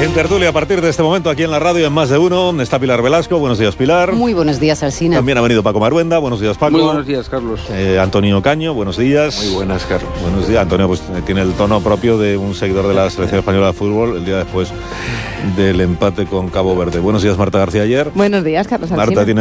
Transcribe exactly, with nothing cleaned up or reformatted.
En tertulia, a partir de este momento, aquí en la radio, en Más de Uno, está Pilar Velasco. Buenos días, Pilar. Muy buenos días, Alsina. También ha venido Paco Maruenda. Buenos días, Paco. Muy buenos días, Carlos. Eh, Antonio Caño, buenos días. Muy buenas, Carlos. Buenos días. Antonio pues tiene el tono propio de un seguidor de la selección española de fútbol el día después del empate con Cabo Verde. Buenos días, Marta García Ayer. Buenos días, Carlos Alsina. Marta tiene